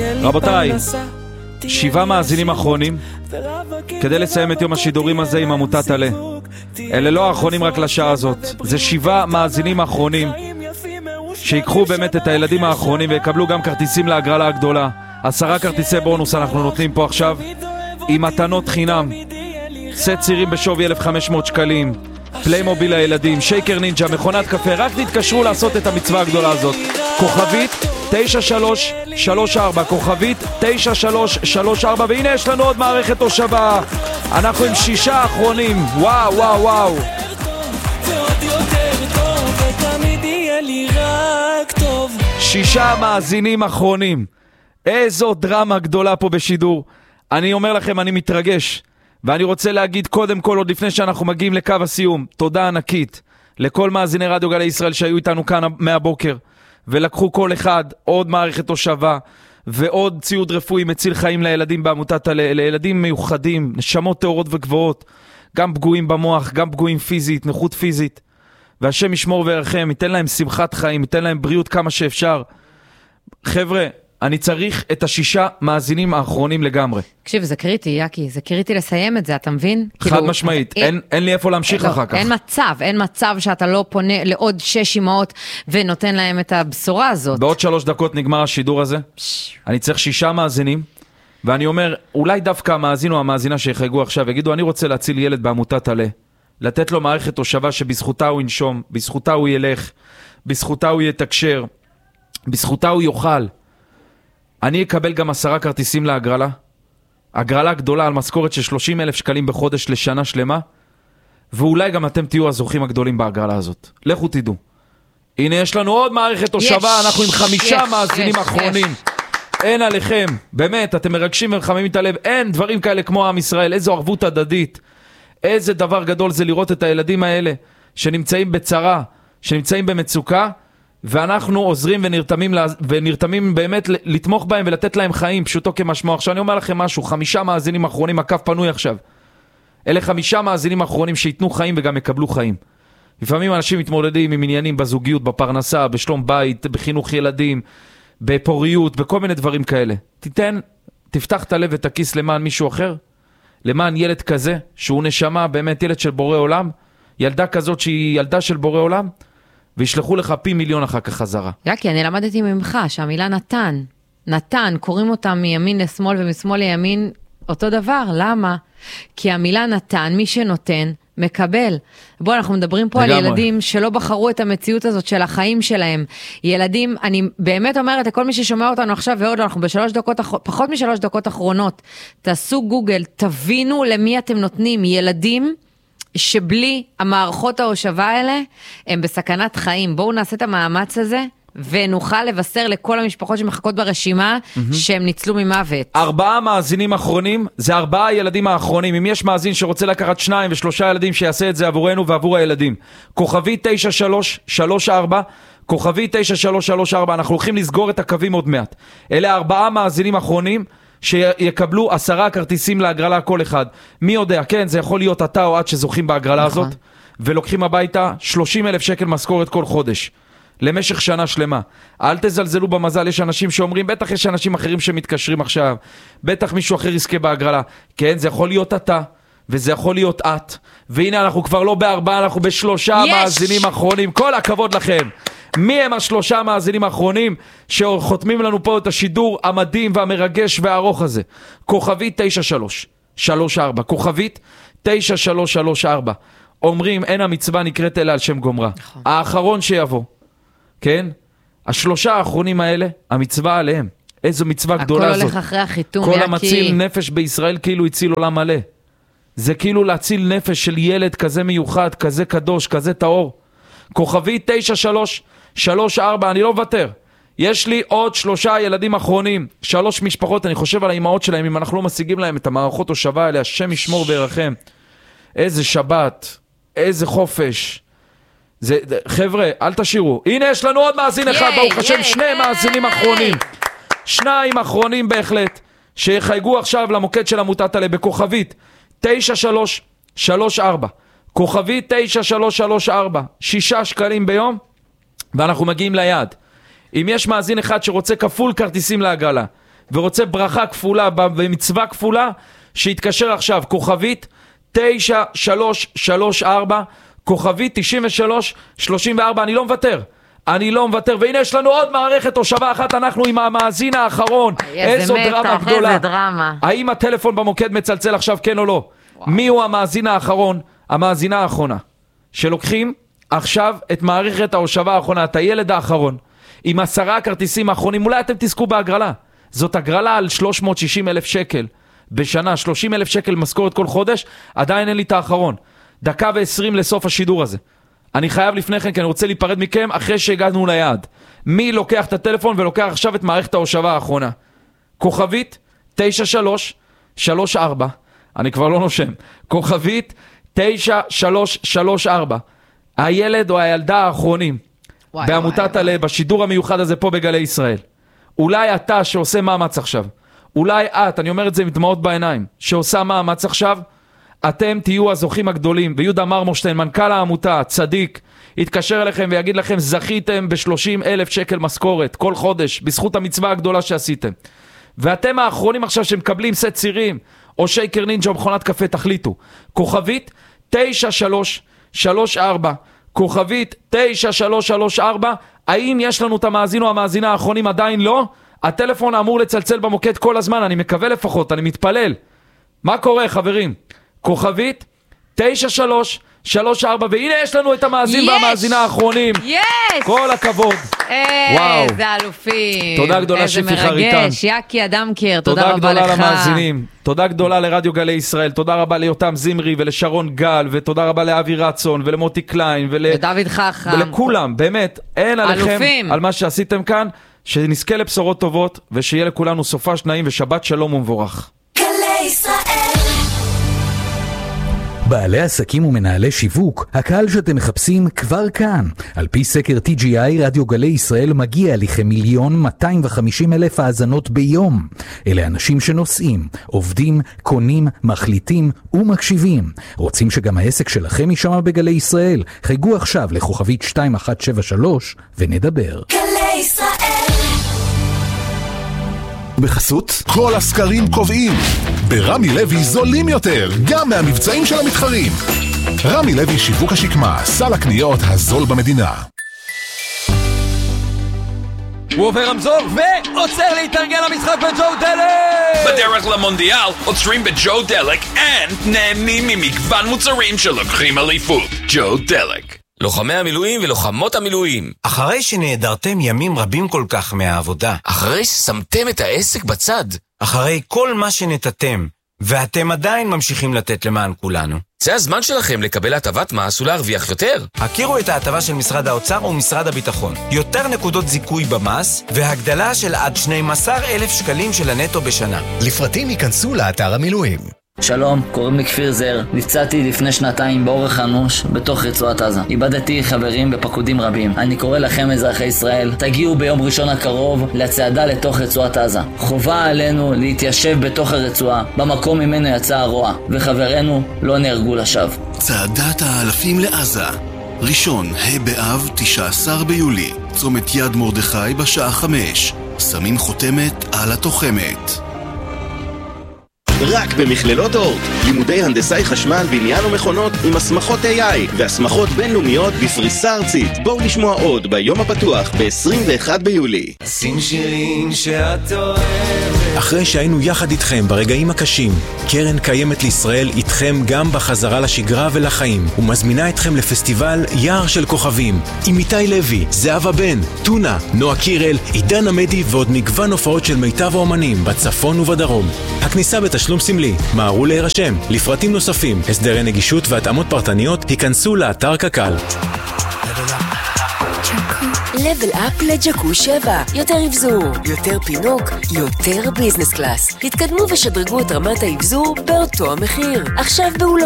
רבותיי, 7 מאזינים אחרונים כדי לסיים את יום השידורים הזה עם עמותת עלה. אלה לא האחרונים רק לשעה הזאת, זה 7 מאזינים אחרונים שיקחו באמת את הילדים האחרונים ויקבלו גם כרטיסים להגרלה הגדולה. 10 כרטיסי בונוס אנחנו נותנים פה עכשיו עם מתנות חינם, סט צירים בשווי 1,500 שקלים, פליימוביל לילדים, שייקר נינג'ה, מכונת קפה. רק תתקשרו לעשות את המצווה הגדולה הזאת. כוכבית 9334, כוכבית 9334. והנה יש לנו עוד מערכת הושבה, אנחנו עם 6 אחרונים. וואו וואו וואו, ועוד יותר טוב, ותמיד יהיה לי רק טוב. 6 מאזינים אחרונים. איזו דרמה גדולה פה בשידור. אני אומר לכם, אני מתרגש, ואני רוצה להגיד קודם כל, עוד לפני שאנחנו מגיעים לקו הסיום, תודה ענקית לכל מאזיני רדיו גלי ישראל שהיו איתנו כאן מהבוקר ולקחו כל אחד עוד מערכת הושבה ועוד ציוד רפואי מציל חיים לילדים בעמותת עלה, לילדים מיוחדים, נשמות טהורות וגבוהות, גם פגועים במוח, גם פגועים פיזית, נכות פיזית, והשם ישמור וירחם, ייתן להם שמחת חיים, ייתן להם בריאות כמה שאפשר. חבר'ה, אני צריך את 6 מאזינים האחרונים לגמרי. תקשיב, זה קריטי, יקי, זה קריטי לסיים את זה, אתה מבין? חד משמעית, אין לי איפה להמשיך אחר כך. אין מצב שאתה לא פונה לעוד 6 אמהות ונותן להם את הבשורה הזאת. בעוד 3 דקות נגמר השידור הזה. אני צריך 6 מאזינים, ואני אומר, אולי דווקא המאזין או המאזינה שיחייגו עכשיו, יגידו, אני רוצה להציל ילד בעמותת עלה, לתת לו מערכת הושבה שבזכותה הוא ינשום, בזכותה הוא ילך, בזכותה הוא יתקשר, בזכותה הוא יאכל. אני אקבל גם 10 כרטיסים להגרלה, הגרלה גדולה על משכורת של 30,000 שקלים בחודש לשנה שלמה, ואולי גם אתם תהיו הזוכים הגדולים בהגרלה הזאת. לכו תדעו. הנה יש לנו עוד מערכת הושבה, אנחנו עם 5 מאזינים אחרונים. אין עליכם, באמת, אתם מרגשים ומחממים את הלב, אין דברים כאלה כמו עם ישראל, איזו ערבות הדדית, איזה דבר גדול זה לראות את הילדים האלה, שנמצאים בצרה, שנמצאים במצוקה, ואנחנו עוזרים ונרתמים באמת לתמוך בהם ולתת להם חיים, פשוטו כמשמעו. עכשיו אני אומר לכם משהו, 5 מאזינים אחרונים, הקו פנוי עכשיו. אלה 5 מאזינים אחרונים שיתנו חיים וגם יקבלו חיים. לפעמים אנשים מתמודדים עם עניינים בזוגיות, בפרנסה, בשלום בית, בחינוך ילדים, בפוריות, בכל מיני דברים כאלה. תפתח את הלב ואת הכיס למען מישהו אחר, למען ילד כזה, שהוא נשמה, באמת ילד של בורא עולם, ילדה כזאת שהיא ילדה של בורא עולם, וישלחו לך פי מיליון אחר כך חזרה. יקי, אני למדתי ממך שהמילה נתן, קוראים אותה מימין לשמאל ומשמאל לימין אותו דבר. למה? כי המילה נתן, מי שנותן, מקבל. בוא, אנחנו מדברים פה על ילדים שלא בחרו את המציאות הזאת של החיים שלהם. ילדים, אני באמת אומרת לכל מי ששומע אותנו עכשיו ועוד, אנחנו פחות מ3 דקות אחרונות, תעשו גוגל, תבינו למי אתם נותנים. ילדים שבלי המערכות ההושבה האלה, הם בסכנת חיים. בואו נעשה את המאמץ הזה, ונוכל לבשר לכל המשפחות שמחכות ברשימה, שהם ניצלו ממוות. 4 מאזינים אחרונים, זה 4 ילדים האחרונים. אם יש מאזין שרוצה לקחת 2 ו3 ילדים, שיעשה את זה עבורנו ועבור הילדים. כוכבי 9334, כוכבי 9334, אנחנו הולכים לסגור את הקווים עוד מעט. אלה 4 מאזינים אחרונים, שיקבלו 10 כרטיסים להגרלה כל אחד. מי יודע, כן, זה יכול להיות אתה או את שזוכים בהגרלה הזאת, ולוקחים הביתה 30,000 שקל משכורת כל חודש, למשך שנה שלמה. אל תזלזלו במזל, יש אנשים שאומרים, בטח יש אנשים אחרים שמתקשרים עכשיו, בטח מישהו אחר יזכה בהגרלה. כן, זה יכול להיות אתה, וזה יכול להיות את, והנה אנחנו כבר לא ב4, אנחנו ב3 מאזינים אחרונים. כל הכבוד לכם. מי הם 3 מאזינים האחרונים שחותמים לנו פה את השידור המדהים והמרגש והארוך הזה? כוכבית 9334, כוכבית 9334. אומרים, אין המצווה נקראת אלא על שם גומרה. האחרון שיבוא, כן? 3 האחרונים האלה, המצווה עליהם. איזו מצווה גדולה זאת. הכל הולך אחרי החיתום. כל המציל נפש בישראל כאילו הציל עולם מלא. זה כאילו להציל נפש של ילד כזה מיוחד, כזה קדוש, כזה טהור. כוכבית 9334, אני לא מוותר. יש לי עוד 3 ילדים אחרונים, 3 משפחות, אני חושב על האימהות שלהם, אם אנחנו לא משיגים להם את המערכות הושבה האלה, השם ישמור וירחם. איזה שבת, איזה חופש. חבר'ה, אל תשאירו. הנה יש לנו עוד מאזין אחד, ברוך השם, 2 מאזינים אחרונים. 2 אחרונים בהחלט, שיחייגו עכשיו למוקד של עמותת עלה בכוכבית 9334. כוכבית 9334, 6 שקלים ביום, ואנחנו מגיעים ליעד. אם יש מאזין אחד שרוצה כפול כרטיסים להגרלה, ורוצה ברכה כפולה ומצווה כפולה, שיתקשר עכשיו, כוכבית 9334, כוכבית 9334, אני לא מוותר, והנה יש לנו עוד מערכת הושבה אחת, אנחנו עם המאזין האחרון, איזו דרמה גדולה, האם הטלפון במוקד מצלצל עכשיו כן או לא? מי הוא המאזין האחרון, המאזינה האחרונה, שלוקחים עכשיו את מערכת ההושבה האחרונה, את הילד האחרון, עם 10 כרטיסים האחרונים, אולי אתם תזכו בהגרלה, זאת הגרלה על 360,000 שקל בשנה, 30,000 שקל משכורת כל חודש, עדיין אין לי את האחרון, 1:20 לסוף השידור הזה. אני חייב לפני כן, כי אני רוצה להיפרד מכם אחרי שהגענו ליעד. מי לוקח את הטלפון ולוקח עכשיו את מערכת ההושבה האחרונה? כוכבית 9334, אני כבר לא נושם, כוכבית 9334, הילד או הילדה האחרונים בעמותת הלב, בשידור המיוחד הזה פה בגלי ישראל. אולי אתה שעושה מאמץ עכשיו, אולי את, אני אומר את זה עם דמעות בעיניים, שעושה מאמץ עכשיו, אתם תהיו הזוכים הגדולים, ויהודה מרמורשטיין, מנכ"ל העמותה, צדיק, יתקשר אליכם ויגיד לכם, זכיתם ב-30,000 שקל משכורת כל חודש, בזכות המצווה הגדולה שעשיתם. ואתם האחרונים עכשיו שמקבלים סט צירים, או שייקר נינג'ה או מכונת קפה, תחליטו. כוכבית 9334, כוכבית 9334, האם יש לנו את המאזין או המאזינה האחרונים? עדיין לא? הטלפון אמור לצלצל במוקד כל הזמן, אני מקווה לפחות, אני מתפלל. מה קורה חברים? כוכבית 9334, והנה יש לנו את המאזין והמאזינה האחרונים. כל הכבוד. איזה אלופים. תודה גדולה שפי חריטן. איזה מרגש, יקי אדמקר, תודה רבה לך. תודה גדולה למאזינים, תודה גדולה לרדיו גלי ישראל, תודה רבה ליותם זמרי ולשרון גל, ותודה רבה לאבי רצון ולמוטי קליין ודוד חכם ולכולם, באמת, אין עליכם על מה שעשיתם כאן, שנזכה לבשורות טובות ושיהיה לכולנו סופה שניים ושבת שלום ומבורך. גלי ישראל. בעלי עסקים ומנהלי שיווק, הקהל שאתם מחפשים כבר כאן. על פי סקר TGI, רדיו גלי ישראל מגיע לכ1,250,000 האזנות ביום. אלה אנשים שנוסעים, עובדים, קונים, מחליטים ומקשיבים. רוצים שגם העסק שלכם יישמע בגלי ישראל? חייגו עכשיו לכוכבית 2173 ונדבר. גלי ישראל. בחסות, כל הסקרים קובעים. ברמי לוי זולים יותר, גם מהמבצעים של המתחרים. רמי לוי שיווק השקמה, סל הקניות הזול במדינה. הוא עובר רמזור ועוצר להתארגן למשחק בג'ו דלק! בדרך למונדיאל עוצרים בג'ו דלק נהנים ממגוון מוצרים שלוקחים אליפות. ג'ו דלק. לוחמי המילואים ולוחמות המילואים. אחרי שנעדרתם ימים רבים כל כך מהעבודה. אחרי ששמתם את העסק בצד. אחרי כל מה שנתתם, ואתם עדיין ממשיכים לתת למען כולנו. זה הזמן שלכם לקבל הטבת מס ולהרוויח יותר. הכירו את ההטבה של משרד האוצר ומשרד הביטחון. יותר נקודות זיכוי במס, והגדלה של עד 12,000 שקלים של הנטו בשנה. לפרטים ייכנסו לאתר המילואים. שלום, קוראים לי כפיר זר. נפצעתי לפני 2 באורח אנוש בתוך רצועת עזה. איבדתי חברים בפקודים רבים. אני קורא לכם אזרחי ישראל, תגיעו ביום ראשון הקרוב לצעדה לתוך רצועת עזה. חובה עלינו להתיישב בתוך הרצועה, במקום ממנו יצא הרוע, וחברינו לא נהרגו לשווא. צעדת האלפים לעזה, ראשון, ה' באב, 19 ביולי, צומת יד מרדכי בשעה 5. שמים חותמת על התוחמת. רק במכללות אורט, לימודי הנדסאי חשמל, בניין ומכונות עם הסמכות AI והסמכות בינלאומיות בפריסה ארצית. בואו לשמוע עוד ביום הפתוח ב-21 ביולי. שים שירים שאת אוהבת. אחרי שהיינו יחד איתכם ברגעים הקשים, קרן קיימת לישראל איתכם גם בחזרה לשגרה ולחיים, ומזמינה אתכם לפסטיבל יער של כוכבים עם איתי לוי, זהבה בן, טונה, נועה קירל, עידן עמדי ועוד מגוון הופעות של מיטב האומנים בצפון ובדרום. הכניסה בתשלום סמלי, מהרו להירשם. לפרטים נוספים, הסדרי נגישות והתאמות פרטניות, היכנסו לאתר קק"ל. לבל אפ לג'קו 7, יותר אבזור, יותר פינוק, יותר ביזנס קלאס. תתקדמו ושדרגו את רמת האבזור באותו המחיר. עכשיו באולמות